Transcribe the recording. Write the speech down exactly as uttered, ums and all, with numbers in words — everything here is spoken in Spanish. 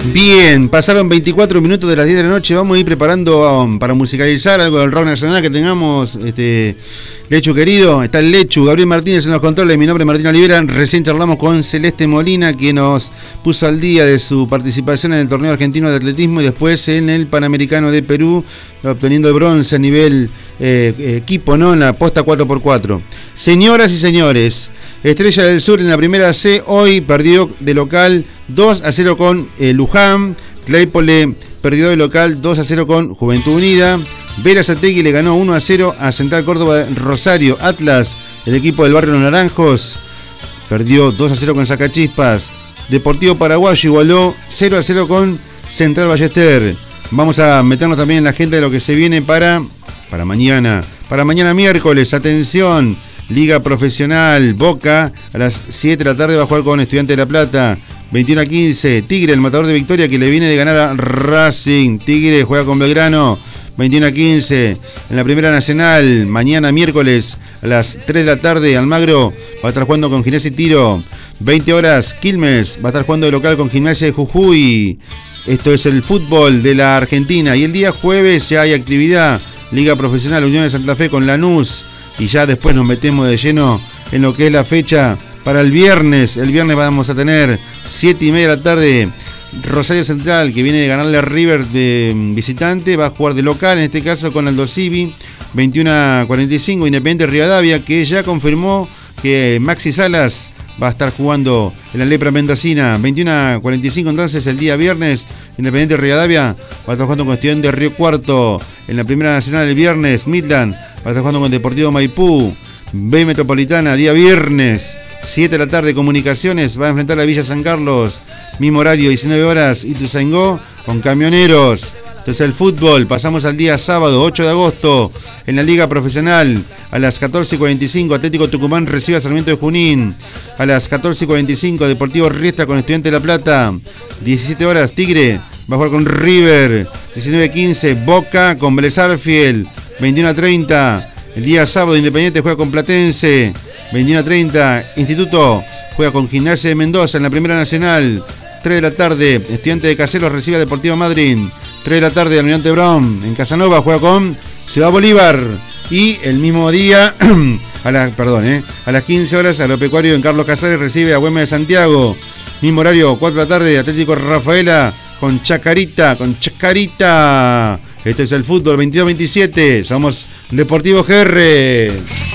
Bien, pasaron veinticuatro minutos de las diez de la noche. Vamos a ir preparando um, para musicalizar algo del rock nacional que tengamos. Este, Lechu querido, está el Lechu, Gabriel Martínez en los controles. Mi nombre es Martín Olivera. Recién charlamos con Celeste Molina, que nos puso al día de su participación en el torneo argentino de atletismo y después en el Panamericano de Perú, obteniendo el bronce a nivel eh, equipo, ¿no? En la posta cuatro por cuatro. Señoras y señores, Estrella del Sur en la primera C hoy perdió de local dos a cero con eh, Luján. Claypole perdió de local dos a cero con Juventud Unida. Berazategui le ganó uno a cero a Central Córdoba Rosario. Atlas, el equipo del barrio Los Naranjos, perdió dos a cero con Sacachispas. Deportivo Paraguayo igualó cero a cero con Central Ballester. Vamos a meternos también en la agenda de lo que se viene para, para mañana. Para mañana miércoles, atención, Liga Profesional, Boca, a las siete de la tarde va a jugar con Estudiantes de La Plata. veintiuno a quince, Tigre, el matador de Victoria, que le viene de ganar a Racing. Tigre juega con Belgrano, veintiuno a quince. En la Primera Nacional, mañana miércoles, a las tres de la tarde, Almagro va a estar jugando con Gimnasia y Tiro. veinte horas, Quilmes va a estar jugando de local con Gimnasia de Jujuy. Esto es el fútbol de la Argentina. Y el día jueves ya hay actividad, Liga Profesional, Unión de Santa Fe con Lanús. Y ya después nos metemos de lleno en lo que es la fecha para el viernes. El viernes vamos a tener siete y media de la tarde, Rosario Central, que viene de ganarle a River de visitante, va a jugar de local, en este caso con Aldo Civi. veintiuno a cuarenta y cinco, Independiente Rivadavia, que ya confirmó que Maxi Salas va a estar jugando en la Lepra Mendocina. veintiuno a cuarenta y cinco entonces el día viernes, Independiente Rivadavia va a estar jugando con Estudiantes de Río Cuarto. En la Primera Nacional el viernes, Midland va a estar jugando con Deportivo Maipú. B Metropolitana, día viernes, siete de la tarde, Comunicaciones va a enfrentar a Villa San Carlos. Mismo horario, diecinueve horas, Ituzaingó con Camioneros. Entonces el fútbol, pasamos al día sábado, ocho de agosto, en la Liga Profesional, a las catorce y cuarenta y cinco, Atlético Tucumán recibe a Sarmiento de Junín. A las catorce y cuarenta y cinco, Deportivo Riestra con Estudiantes de La Plata. diecisiete horas, Tigre va a jugar con River. diecinueve a quince, Boca con Vélez Arfiel. veintiuno a treinta, el día sábado, Independiente juega con Platense. veintiuno a treinta, Instituto juega con Gimnasia de Mendoza en la Primera Nacional. tres de la tarde, Estudiante de Caseros recibe a Deportivo Madrid. tres de la tarde, Almirante Brown en Casanova juega con Ciudad Bolívar. Y el mismo día, a las, perdón, eh, a las quince horas, Agropecuario en Carlos Casares recibe a Güemes de Santiago. Mismo horario, cuatro de la tarde, Atlético Rafaela con Chacarita, con Chacarita. Este es el fútbol, veintidós a veintisiete. Somos Deportivo G R.